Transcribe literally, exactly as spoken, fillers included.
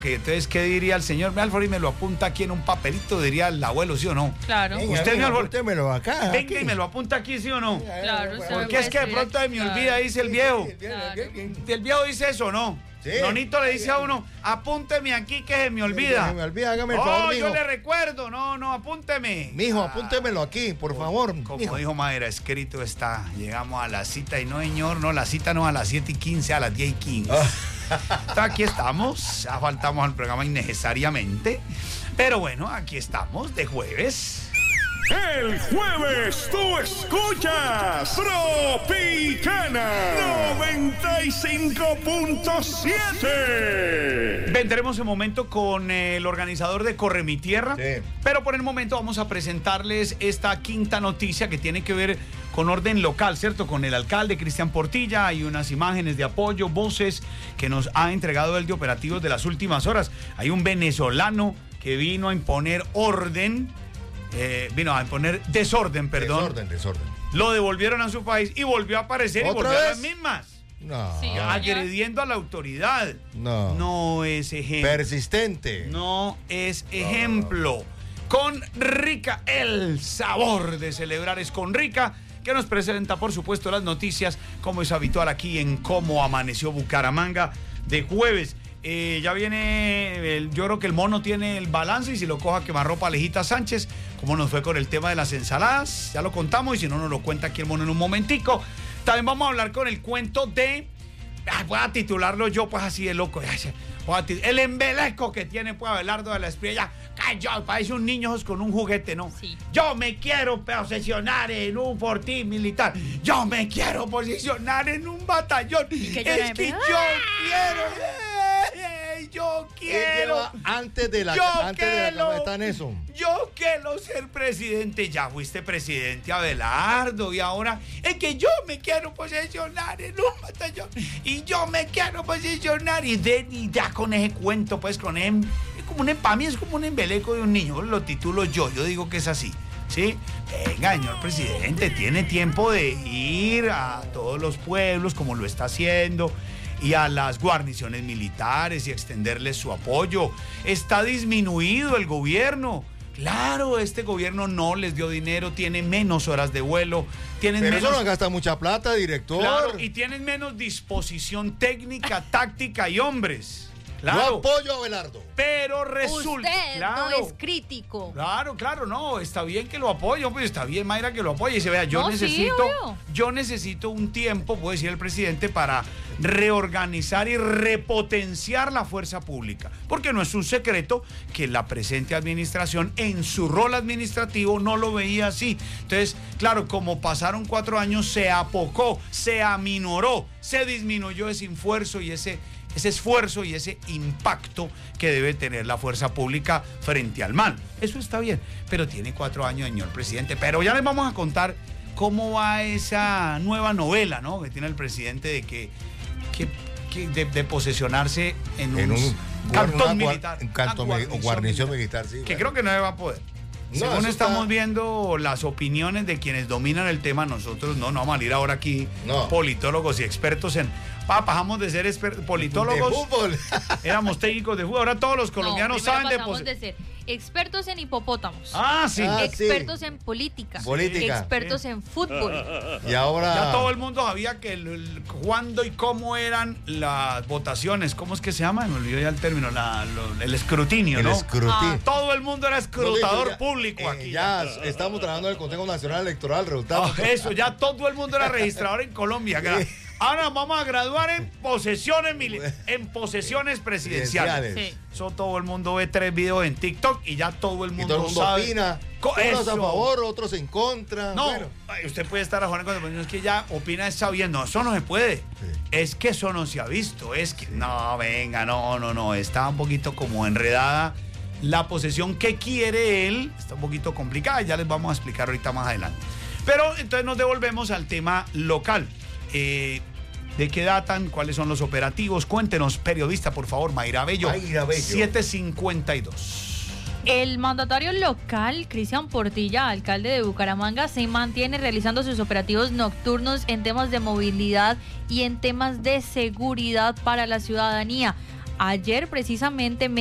Que entonces, ¿qué diría el señor Alford? Y me lo apunta aquí en un papelito, diría el abuelo, ¿sí o no? Claro. Venga, Usted, venga, mi Alford, apúntemelo acá. venga aquí. y me lo apunta aquí, ¿sí o no? Claro, usted Porque me es que de puede pronto se me escribir olvida, aquí, dice el viejo. Claro. El viejo dice eso, ¿no? Sí. Nonito le dice a uno, apúnteme aquí que se me olvida. Se me olvida, hágame el Oh, favor, yo mijo. le recuerdo, no, no, apúnteme. Mijo, Ah, apúntemelo aquí, por favor. Como mijo. dijo Madera, escrito está. Llegamos a la cita y no, señor, no, la cita no a las siete y quince, a las diez y quince. Aquí estamos, ya faltamos al programa innecesariamente. Pero bueno, aquí estamos, de jueves. El jueves tú escuchas Tropicana noventa y cinco punto siete. Vendremos un momento con el organizador de Corre Mi Tierra, Sí. pero por el momento vamos a presentarles esta quinta noticia que tiene que ver con orden local, ¿cierto? Con el alcalde Cristian Portilla. Hay unas imágenes de apoyo, voces que nos ha entregado el de operativos de las últimas horas. Hay un venezolano que vino a imponer orden, eh, vino a imponer desorden, perdón. Desorden, desorden. Lo devolvieron a su país y volvió a aparecer y ¿Otra volvió a las vez? mismas. No. Sí. Agrediendo a la autoridad. No. No es ejemplo. Persistente. No es ejemplo. Con Rica, el sabor de celebrar es con Rica, que nos presenta, por supuesto, las noticias, como es habitual aquí en Cómo Amaneció Bucaramanga de jueves. Eh, ya viene, el, yo creo que el mono tiene el balance y si lo coja quemarropa Alejita Sánchez, cómo nos fue con el tema de las ensaladas, ya lo contamos y si no nos lo cuenta aquí el mono en un momentico. También vamos a hablar con el cuento de, ay, voy a titularlo yo pues así de loco, voy a tit- el embeleco que tiene pues Abelardo de la Espriella. Callado, parece un niño con un juguete, ¿no? Sí. Yo me quiero posicionar en un fortín militar. Yo me quiero posicionar en un batallón. que yo Es no que me- yo quiero. eh, Yo Él quiero. lleva antes de la, Yo antes de la quiero. cama está en eso. Yo quiero ser presidente. Ya fuiste presidente, Abelardo. Y ahora es que yo me quiero posicionar en un batallón. Y yo me quiero posicionar. Y, de, y ya con ese cuento, pues con él. Es como un, para mí es como un embeleco de un niño. Lo titulo yo. Yo digo que es así. ¿Sí? Venga, señor presidente, tiene tiempo de ir a todos los pueblos como lo está haciendo y a las guarniciones militares y extenderles su apoyo. Está disminuido el gobierno. Claro, este gobierno no les dio dinero, tiene menos horas de vuelo, tienen Pero menos... eso no gasta mucha plata, director. Claro, y tienen menos disposición técnica, táctica y hombres. Claro. Yo apoyo a Abelardo. Pero resulta... Usted claro, no es crítico. Claro, claro, no, está bien que lo apoye, pues está bien, Mayra, que lo apoye. Y se vea, yo No, sí, necesito, obvio. yo necesito un tiempo, puede decir el presidente, para reorganizar y repotenciar la fuerza pública. Porque no es un secreto que la presente administración, en su rol administrativo, no lo veía así. Entonces, claro, como pasaron cuatro años, se apocó, se aminoró, se disminuyó ese esfuerzo y ese. ese esfuerzo y ese impacto que debe tener la fuerza pública frente al mal. Eso está bien, pero tiene cuatro años, señor presidente. Pero ya les vamos a contar cómo va esa nueva novela, ¿no?, que tiene el presidente de que, que, que de, de posesionarse en, En un, un cantón una- militar. un cantón una mi- o guarnición militar, sí, Que bueno. creo que no va a poder. No, Según eso estamos está- viendo las opiniones de quienes dominan el tema, nosotros no, no vamos a salir ahora aquí No. politólogos y expertos en... Pa, pasamos de ser exper- politólogos, De fútbol. éramos técnicos de fútbol, ahora todos los colombianos No, primero saben de... pasamos pose- de ser expertos en hipopótamos. Ah, sí. Ah, expertos sí. en política. Política. Expertos en fútbol. Y ahora. Ya todo el mundo sabía que el, el- cuándo y cómo eran las votaciones. ¿Cómo es que se llama? Me olvidó ya el término. la- lo- el escrutinio, el ¿no? escrutinio. Ah. Todo el mundo era escrutador Ya- público eh, aquí. Ya estamos trabajando en el Consejo Nacional Electoral, resultado. Ah, eso, ya todo el mundo era registrador en Colombia. Gra- Ahora nos vamos a graduar en posesiones mili- en posesiones presidenciales. Presidenciales. Sí. Eso todo el mundo ve tres videos en TikTok y ya todo el Y mundo, todo el mundo sabe. opina. Co- Unos eso. a favor, otros en contra. No, Bueno. ay, usted puede estar a favor cuando es que ya opina es sabiendo. Eso no se puede. Es que eso no se ha visto. Es que no, venga, no, no, no. Está un poquito como enredada la posesión que quiere él. Está un poquito complicada. Ya les vamos a explicar ahorita más adelante. Pero entonces nos devolvemos al tema local. Eh, ¿De qué datan? ¿Cuáles son los operativos? Cuéntenos, periodista, por favor, Mayra Bello. Mayra Bello. siete cincuenta y dos. El mandatario local, Cristian Portilla, alcalde de Bucaramanga, se mantiene realizando sus operativos nocturnos en temas de movilidad y en temas de seguridad para la ciudadanía. ayer precisamente